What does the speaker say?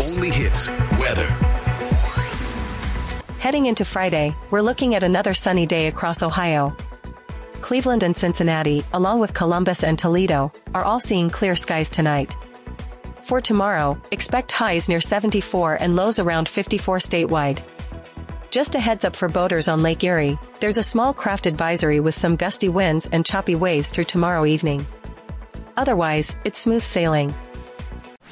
only hits weather. Heading into Friday, we're looking at another sunny day across Ohio. Cleveland and Cincinnati, along with Columbus and Toledo, are all seeing clear skies tonight. For tomorrow, expect highs near 74 and lows around 54 statewide. Just a heads up for boaters on Lake Erie, there's a small craft advisory with some gusty winds and choppy waves through tomorrow evening. Otherwise, it's smooth sailing.